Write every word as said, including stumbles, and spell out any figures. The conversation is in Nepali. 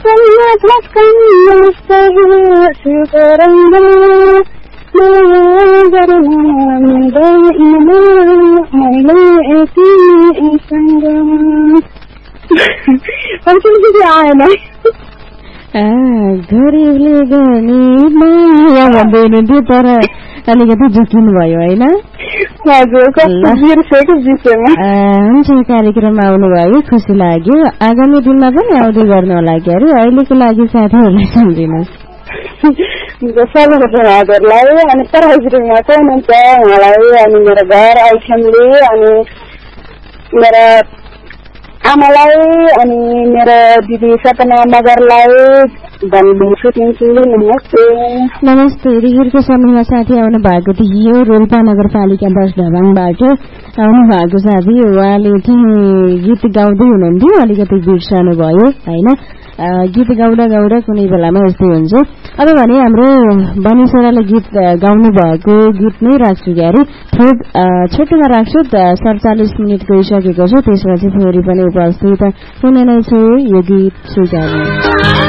Sanya jelaskan sekarang Mengajar menda ina Maila eti isangam Macam tu dia ana. Ah, गरिबले गर्ने माया भन्दै हुनुहुन्थ्यो तर अलिकति जोकिनु भयो होइन? हजुर, कस्तो बिर्सेको विषयमा। हुन्छ, कार्यक्रममा आउनुभयो, खुसी लाग्यो। आगामी दिनमा पनि आउँदै गर्नु होला कि अरे अहिलेको लागि साथीहरूलाई सम्झिनुहोस्। सबैको हजुरलाई अनि पराइमा को हुनुहुन्छ उहाँलाई अनि मेरो घर आइसम्मले अनि मेरो आमालाई अनि मेरो दिदी सपना मगरलाई भन्छु दिन्छु। नमस्ते। नमस्ते। रिगिरको समूहमा साथी आउनु भएको थियो रोल्पा नगरपालिका दस ढबाङबाट आउनु भएको साथी। उहाँले चाहिँ गीत गाउँदै हुनुहुन्थ्यो, अलिकति बिर्सनु भयो होइन। गीत गाउँदा गाउँदा कुनै बेलामा यस्तै हुन्छ। अब भने हाम्रो बनिसराले गीत गाउनु भएको गीत नै राख्छु क्यारे थोक छोटोमा राख्छु। सडचालिस मिनट गइसकेको छ, त्यसपछि फेरि पनि उपस्थित हुने नै छु। यो गीत स्वीकार